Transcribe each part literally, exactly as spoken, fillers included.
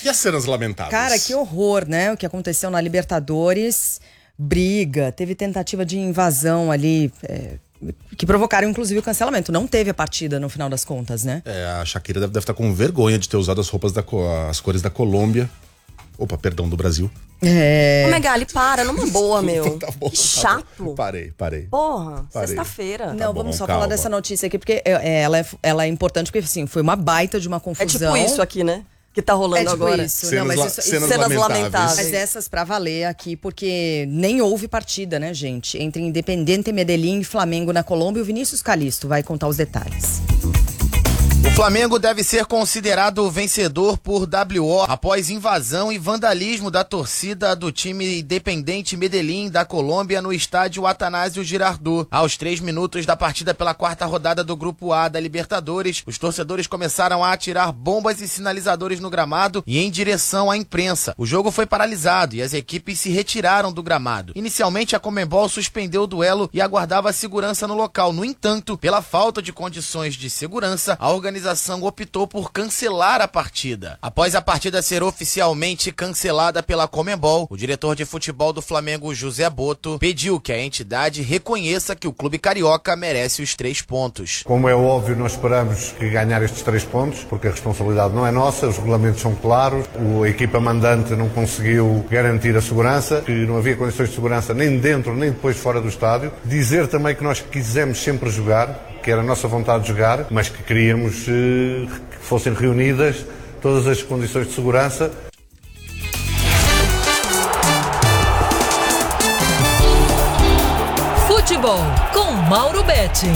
E as cenas lamentáveis? Cara, que horror, né? O que aconteceu na Libertadores, briga, teve tentativa de invasão ali, é, que provocaram inclusive o cancelamento. Não teve a partida no final das contas, né? É, a Shakira deve, deve estar com vergonha de ter usado as roupas, da, as cores da Colômbia. Opa, perdão, do Brasil. É... Ô, Megali, para, numa boa, meu. Tá bom, que chato. Tá bom. Parei, parei. Porra, parei. sexta-feira. Não, tá vamos bom, só calma. falar dessa notícia aqui, porque ela é, ela é importante, porque assim, foi uma baita de uma confusão. É tipo isso aqui, né? Que tá rolando é tipo agora. Isso. Cenas, Não, mas la isso, cenas, cenas lamentáveis. lamentáveis. Mas essas pra valer aqui, porque nem houve partida, né, gente? Entre Independiente Medellín e Flamengo na Colômbia, e o Vinícius Calisto vai contar os detalhes. O Flamengo deve ser considerado vencedor por W O após invasão e vandalismo da torcida do time Independiente Medellín da Colômbia no estádio Atanásio Girardot. Aos três minutos da partida pela quarta rodada do Grupo A da Libertadores, os torcedores começaram a atirar bombas e sinalizadores no gramado e em direção à imprensa. O jogo foi paralisado e as equipes se retiraram do gramado. Inicialmente, a Conmebol suspendeu o duelo e aguardava a segurança no local. No entanto, pela falta de condições de segurança, a organização A organização optou por cancelar a partida. Após a partida ser oficialmente cancelada pela Conmebol, o diretor de futebol do Flamengo, José Boto, pediu que a entidade reconheça que o clube carioca merece os três pontos. Como é óbvio, nós esperamos que ganhar estes três pontos, porque a responsabilidade não é nossa, os regulamentos são claros, a equipa mandante não conseguiu garantir a segurança, que não havia condições de segurança nem dentro nem depois fora do estádio. Dizer também que nós quisemos sempre jogar, que era a nossa vontade de jogar, mas que queríamos eh, que fossem reunidas todas as condições de segurança. Futebol com Mauro Betting.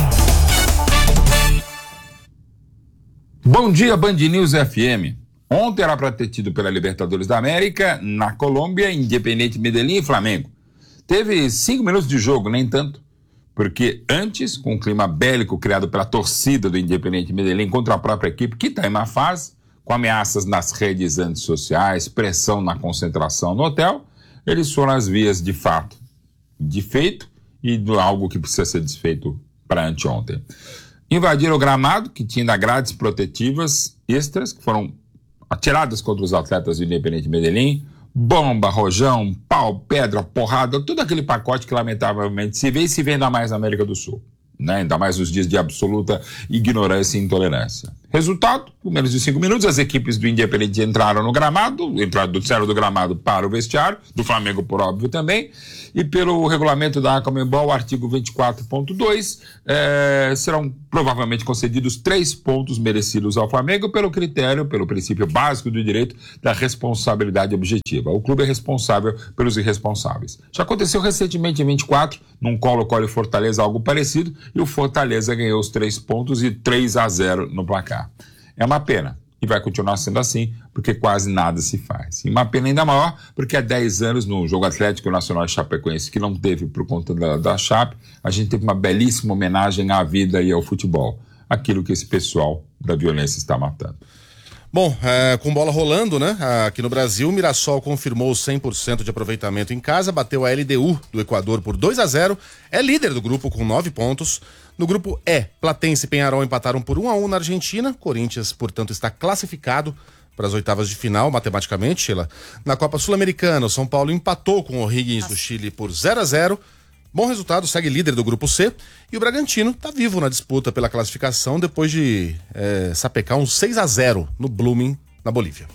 Bom dia, Band News F M. Ontem era para ter tido pela Libertadores da América, na Colômbia, Independiente Medellín e Flamengo. Teve cinco minutos de jogo, nem tanto. Porque antes, com o clima bélico criado pela torcida do Independiente Medellín contra a própria equipe, que está em má fase, com ameaças nas redes antissociais, pressão na concentração no hotel, eles foram às vias de fato, de feito e de algo que precisa ser desfeito para anteontem. Invadiram o gramado, que tinha ainda grades protetivas extras, que foram atiradas contra os atletas do Independiente Medellín, bomba, rojão, pau, pedra, porrada, todo aquele pacote que lamentavelmente se vê e se vê ainda mais na América do Sul, né? Ainda mais nos dias de absoluta ignorância e intolerância. Resultado, por menos de cinco minutos, as equipes do Independiente entraram no gramado, entraram do céu do gramado para o vestiário, do Flamengo por óbvio também, e pelo regulamento da Conmebol, artigo vinte e quatro ponto dois, eh, serão provavelmente concedidos três pontos merecidos ao Flamengo pelo critério, pelo princípio básico do direito da responsabilidade objetiva. O clube é responsável pelos irresponsáveis. Já aconteceu recentemente em vinte e quatro, num Colo-Colo e Fortaleza, algo parecido, e o Fortaleza ganhou os três pontos e três a zero no placar. É uma pena, e vai continuar sendo assim, porque quase nada se faz. E uma pena ainda maior, porque há dez anos, no jogo Atlético Nacional de Chapecoense, que não teve por conta da, da Chape, a gente teve uma belíssima homenagem à vida e ao futebol, aquilo que esse pessoal da violência está matando. Bom, é, com bola rolando, né? Aqui no Brasil, o Mirassol confirmou cem por cento de aproveitamento em casa, bateu a L D U do Equador por dois a zero, é líder do grupo com nove pontos. No grupo E, Platense e Penharol empataram por um a um na Argentina. Corinthians, portanto, está classificado para as oitavas de final, matematicamente, Sheila. Na Copa Sul-Americana, o São Paulo empatou com o O'Higgins do Chile por zero a zero. Bom resultado, segue líder do grupo C. E o Bragantino está vivo na disputa pela classificação depois de é, sapecar um seis a zero no Blooming, na Bolívia.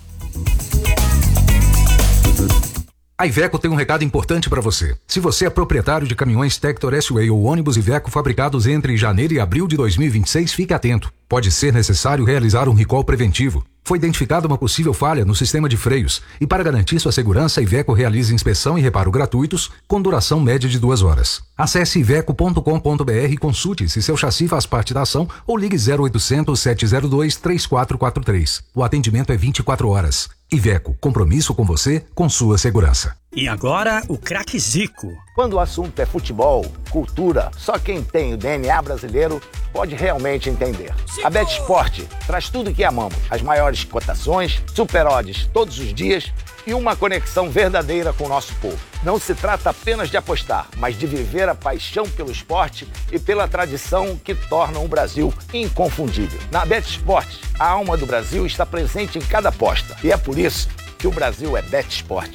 A Iveco tem um recado importante para você. Se você é proprietário de caminhões Tector S-Way ou ônibus Iveco fabricados entre janeiro e abril de dois mil e vinte e seis, fique atento. Pode ser necessário realizar um recall preventivo. Foi identificada uma possível falha no sistema de freios e, para garantir sua segurança, a Iveco realiza inspeção e reparo gratuitos com duração média de duas horas. Acesse iveco ponto com ponto br e consulte se seu chassi faz parte da ação ou ligue zero oitocentos, sete zero dois, três quatro quatro três. O atendimento é vinte e quatro horas. Iveco, compromisso com você, com sua segurança. E agora, o craque Zico. Quando o assunto é futebol, cultura, só quem tem o D N A brasileiro pode realmente entender. A BetSport traz tudo o que amamos. As maiores cotações, super odds todos os dias e uma conexão verdadeira com o nosso povo. Não se trata apenas de apostar, mas de viver a paixão pelo esporte e pela tradição que tornam o Brasil inconfundível. Na BetSport, a alma do Brasil está presente em cada aposta. E é por isso que o Brasil é Bet Sport.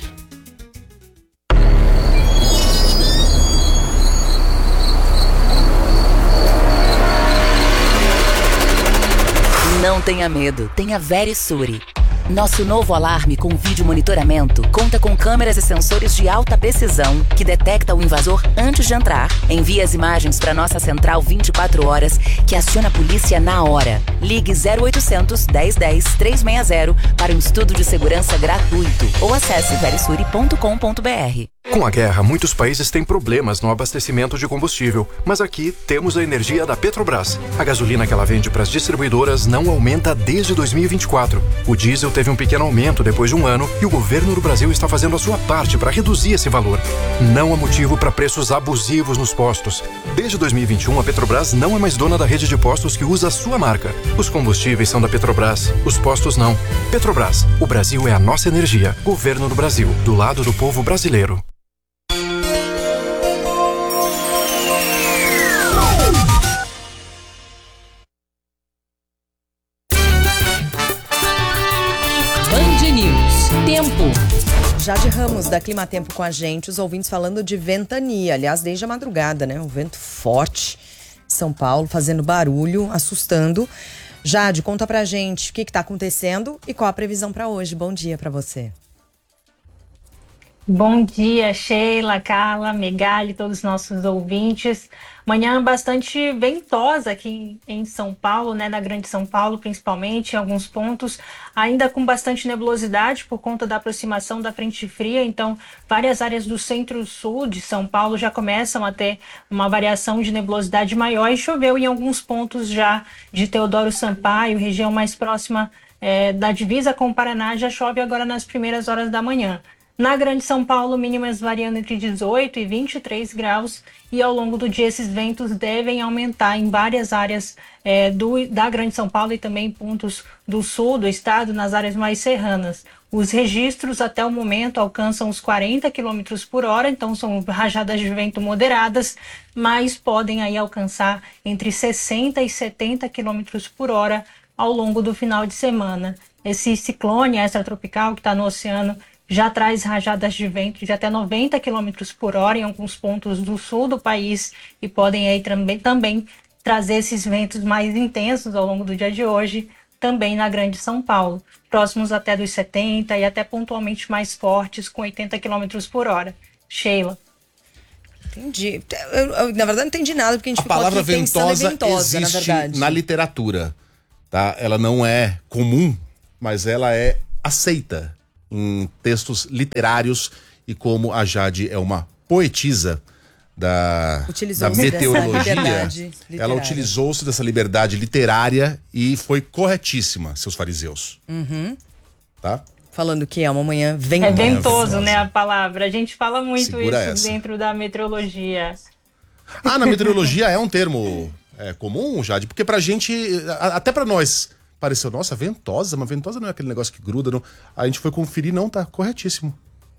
Não tenha medo, tenha Verisure. Nosso novo alarme com vídeo monitoramento conta com câmeras e sensores de alta precisão que detecta o invasor antes de entrar. Envia as imagens para nossa central vinte e quatro horas, que aciona a polícia na hora. Ligue zero oitocentos, dez dez, trezentos e sessenta para um estudo de segurança gratuito ou acesse verisure ponto com ponto br. Com a guerra, muitos países têm problemas no abastecimento de combustível, mas aqui temos a energia da Petrobras. A gasolina que ela vende para as distribuidoras não aumenta desde dois mil e vinte e quatro. O diesel teve um pequeno aumento depois de um ano e o governo do Brasil está fazendo a sua parte para reduzir esse valor. Não há motivo para preços abusivos nos postos. Desde dois mil e vinte e um, a Petrobras não é mais dona da rede de postos que usa a sua marca. Os combustíveis são da Petrobras, os postos não. Petrobras, o Brasil é a nossa energia. Governo do Brasil, do lado do povo brasileiro. Tempo. Jade Ramos, da Climatempo, com a gente, os ouvintes falando de ventania, aliás, desde a madrugada, né? Um vento forte, São Paulo, fazendo barulho, assustando. Jade, conta pra gente o que que tá acontecendo e qual a previsão para hoje. Bom dia para você. Bom dia, Sheila, Carla, Megali, todos os nossos ouvintes. Manhã bastante ventosa aqui em São Paulo, né, na Grande São Paulo, principalmente, em alguns pontos, ainda com bastante nebulosidade por conta da aproximação da frente fria. Então, várias áreas do centro-sul de São Paulo já começam a ter uma variação de nebulosidade maior e choveu em alguns pontos já de Teodoro Sampaio, região mais próxima é, da divisa com o Paraná, já chove agora nas primeiras horas da manhã. Na Grande São Paulo, mínimas variando entre dezoito e vinte e três graus, e ao longo do dia esses ventos devem aumentar em várias áreas é, do, da Grande São Paulo e também pontos do sul do estado, nas áreas mais serranas. Os registros até o momento alcançam os quarenta quilômetros por hora, então são rajadas de vento moderadas, mas podem aí alcançar entre sessenta e setenta quilômetros por hora ao longo do final de semana. Esse ciclone extratropical que está no oceano já traz rajadas de vento de até noventa quilômetros por hora em alguns pontos do sul do país e podem aí também, também trazer esses ventos mais intensos ao longo do dia de hoje, também na Grande São Paulo, próximos até dos setenta e até pontualmente mais fortes, com oitenta quilômetros por hora. Sheila. Entendi. Eu, eu, na verdade, não entendi nada, porque a gente a ficou palavra aqui pensando ventosa, em ventosa, na existe verdade. na literatura, tá? Ela não é comum, mas ela é aceita em textos literários, e como a Jade é uma poetisa da, da meteorologia, ela utilizou-se dessa liberdade literária e foi corretíssima, seus fariseus. Uhum. Tá? Falando que é uma manhã ventosa. É ventoso, né, a palavra. A gente fala muito Segura isso essa. dentro da meteorologia. Ah, na meteorologia é um termo é, comum, Jade? Porque pra gente, até pra nós, pareceu, nossa, ventosa, mas ventosa não é aquele negócio que gruda, não. A gente foi conferir, não, tá corretíssimo.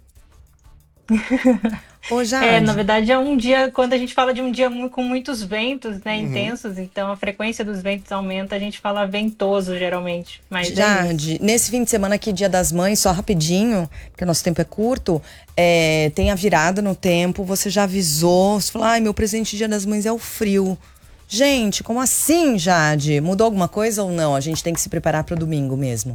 Ô, Jade. É, na verdade é um dia, quando a gente fala de um dia com muitos ventos, né, uhum. intensos, então a frequência dos ventos aumenta, a gente fala ventoso geralmente. Mas Jade, é nesse fim de semana aqui, Dia das Mães, só rapidinho, porque o nosso tempo é curto, é, tem a virada no tempo, você já avisou, você falou, ai, meu presente de Dia das Mães é o frio. Gente, como assim, Jade? Mudou alguma coisa ou não? A gente tem que se preparar para o domingo mesmo.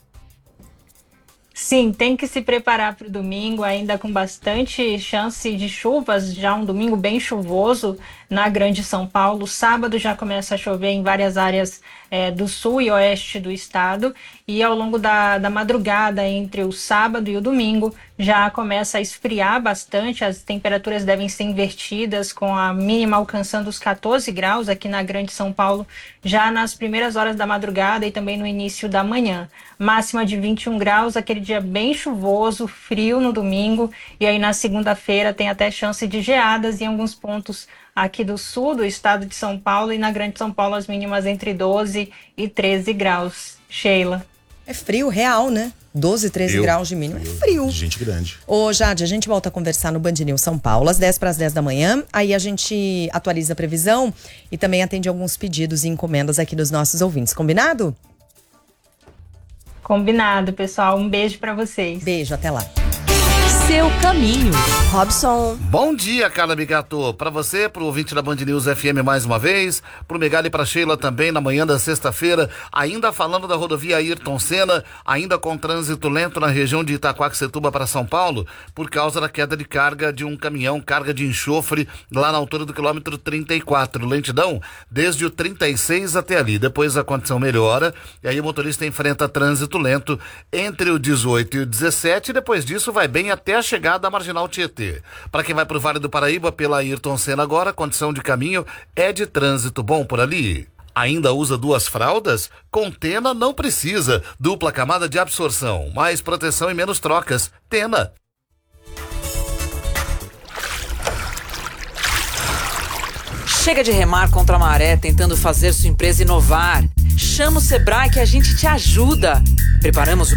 Sim, tem que se preparar para o domingo, ainda com bastante chance de chuvas, já um domingo bem chuvoso na Grande São Paulo. Sábado já começa a chover em várias áreas é, do sul e oeste do estado, e ao longo da, da madrugada, entre o sábado e o domingo, já começa a esfriar bastante, as temperaturas devem ser invertidas, com a mínima alcançando os quatorze graus aqui na Grande São Paulo, já nas primeiras horas da madrugada e também no início da manhã. Máxima de vinte e um graus, aquele dia bem chuvoso, frio no domingo, e aí na segunda-feira tem até chance de geadas em alguns pontos aqui do sul do estado de São Paulo, e na Grande São Paulo as mínimas entre doze e treze graus. Sheila. É frio real, né? doze, treze Eu, graus de mínimo. É frio. Gente grande. Ô, Jade, a gente volta a conversar no Band News São Paulo, às dez para as dez da manhã. Aí a gente atualiza a previsão e também atende alguns pedidos e encomendas aqui dos nossos ouvintes. Combinado? Combinado, pessoal. Um beijo pra vocês. Beijo, até lá. Seu caminho. Robson. Bom dia, Carla Bigato. Para você, pro ouvinte da Band News F M mais uma vez, pro Megali e pra Sheila também na manhã da sexta-feira, ainda falando da rodovia Ayrton Senna, ainda com trânsito lento na região de Itaquaquecetuba para São Paulo, por causa da queda de carga de um caminhão, carga de enxofre, lá na altura do quilômetro trinta e quatro. Lentidão desde o trinta e seis até ali. Depois a condição melhora e aí o motorista enfrenta trânsito lento entre o dezoito e o dezessete e depois disso vai bem até a chegada à Marginal Tietê. Para quem vai para o Vale do Paraíba pela Ayrton Senna agora, condição de caminho é de trânsito bom por ali. Ainda usa duas fraldas? Com Tena não precisa. Dupla camada de absorção, mais proteção e menos trocas. Tena. Chega de remar contra a maré tentando fazer sua empresa inovar. Chama o Sebrae que a gente te ajuda. Preparamos o